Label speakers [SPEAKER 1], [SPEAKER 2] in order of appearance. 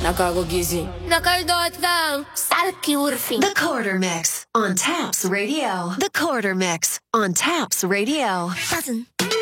[SPEAKER 1] Nakagugising. Nakaldot kang salkiurfing.
[SPEAKER 2] The Quarter Mix on Taps Radio. The Quarter Mix on Taps Radio.
[SPEAKER 1] Doesn't.